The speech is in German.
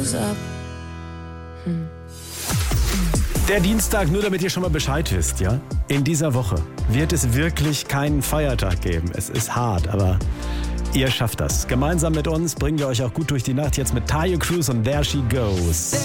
shows up. Der Dienstag, nur damit ihr schon mal Bescheid wisst, ja? In dieser Woche wird es wirklich keinen Feiertag geben. Es ist hart, aber ihr schafft das. Gemeinsam mit uns bringen wir euch auch gut durch die Nacht. Jetzt mit Taio Cruz und There She Goes.